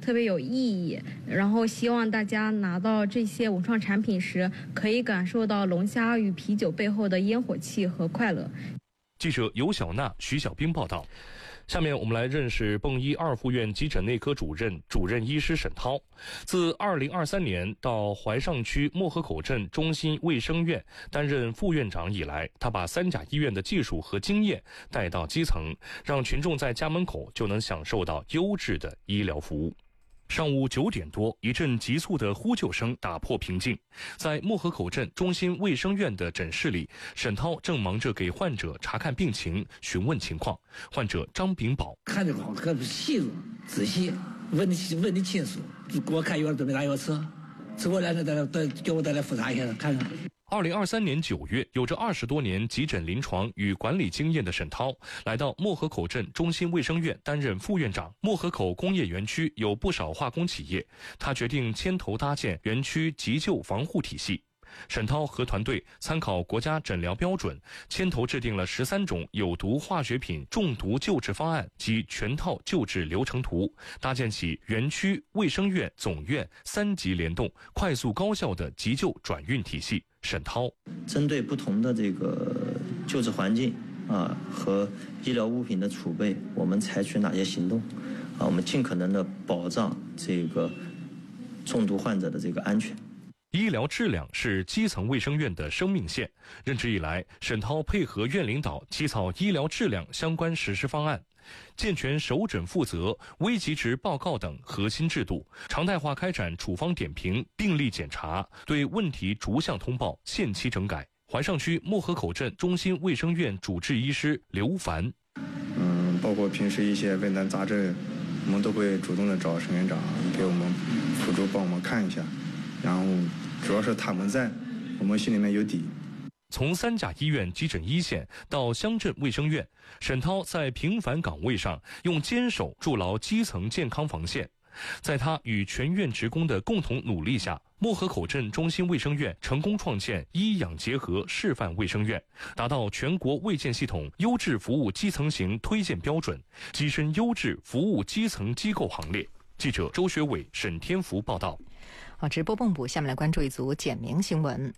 特别有意义。然后希望大家拿到这些文创产品时，可以感受到龙虾与啤酒背后的烟火气和快乐。 记者尤小娜、徐小兵报道。下面我们来认识蚌医2附院急诊内科主任医师沈涛。自2023年到怀上区漠河口镇中心卫生院担任副院长以来，他把三甲医院的技术和经验带到基层，让群众在家门口就能享受到优质的医疗服务。上午9点多，一阵急促的呼救声打破平静。在漠河口镇中心卫生院的诊室里，沈涛正忙着给患者查看病情、询问情况。患者张炳宝看得好，看细致仔细，问的清楚，给我看药准备拿药吃过来了，叫我再来复查一下看看。 2023年9月，有着20多年急诊临床与管理经验的沈涛，来到漠河口镇中心卫生院担任副院长。漠河口工业园区有不少化工企业，他决定牵头搭建园区急救防护体系。沈涛和团队参考国家诊疗标准，牵头制定了13种有毒化学品中毒救治方案及全套救治流程图，搭建起园区、卫生院、总院3级联动、快速高效的急救转运体系。沈涛针对不同的这个救治环境和医疗物品的储备，我们采取哪些行动我们尽可能的保障这个中毒患者的这个安全。 医疗质量是基层卫生院的生命线。任职以来，沈涛配合院领导起草医疗质量相关实施方案，健全首诊负责、危急值报告等核心制度，常态化开展处方点评、病例检查，对问题逐项通报、限期整改。怀上区漠河口镇中心卫生院主治医师刘凡， 包括平时一些问难杂症，我们都会主动的找沈院长给我们辅助帮我们看一下，然后主要是他们在，我们心里面有底。 从三甲医院急诊一线到乡镇卫生院，沈涛在平凡岗位上用坚守筑牢基层健康防线。在他与全院职工的共同努力下，漠河口镇中心卫生院成功创建医养结合示范卫生院，达到全国卫健系统优质服务基层型推荐标准，跻身优质服务基层机构行列。记者周学伟、沈天福报道。 好，直播蚌埠，下面来关注一组简明新闻。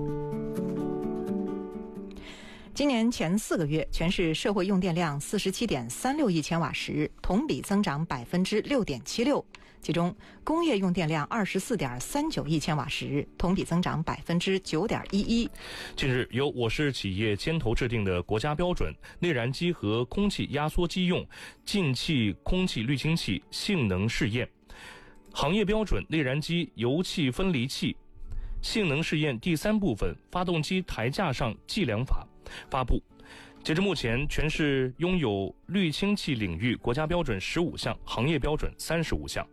今年前4个月，全市社会用电量47.36亿千瓦时，同比增长6.76%。其中，工业用电量24.39亿千瓦时，同比增长9.11%。近日，由我市企业牵头制定的国家标准内燃机和空气压缩机用进气空气滤清器性能试验、行业标准内燃机油气分离器性能试验第3部分发动机台架上计量法发布。截至目前，全市拥有滤清器领域国家标准15项，行业标准35项。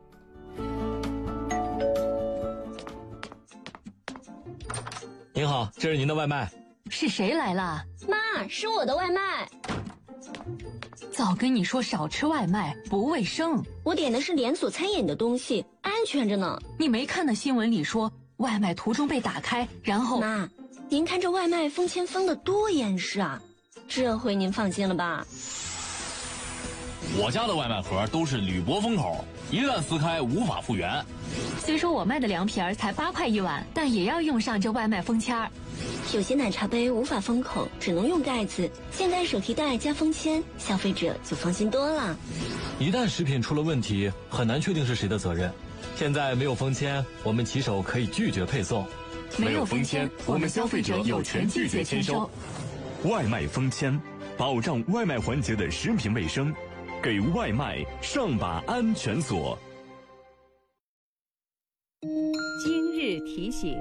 您好，这是您的外卖。 是谁来了？ 妈，是我的外卖。 早跟你说少吃外卖，不卫生。 我点的是连锁餐饮的东西，安全着呢。 你没看那新闻里说外卖途中被打开，然后…… 妈，您看这外卖封签封的多严实啊，这回您放心了吧？ 我家的外卖盒都是铝箔封口，一旦撕开无法复原。 虽说我卖的凉皮儿才8块1碗，但也要用上这外卖封签儿。 有些奶茶杯无法封口，只能用盖子，现在手提袋加封签，消费者就放心多了。 一旦食品出了问题，很难确定是谁的责任。现在没有封签，我们骑手可以拒绝配送。 没有封签，我们消费者有权拒绝签收。 外卖封签，保障外卖环节的食品卫生，给外卖上把安全锁。 今日提醒。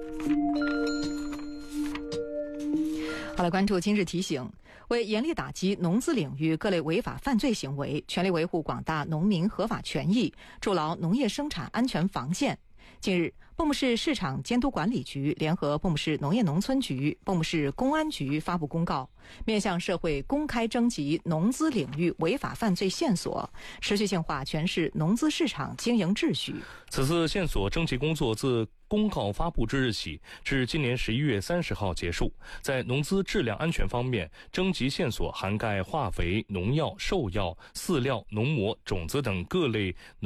好了，关注今日提醒。为严厉打击农资领域各类违法犯罪行为，全力维护广大农民合法权益，筑牢农业生产安全防线。近日，蚌埠市市场监督管理局联合蚌埠市农业农村局、蚌埠市公安局发布公告，面向社会公开征集农资领域违法犯罪线索，持续性化全市农资市场经营秩序。 此次线索征集工作自公告发布之日起至今年11月30号结束。在农资质量安全方面，征集线索涵盖化肥、农药、兽药、饲料、农膜、种子等各类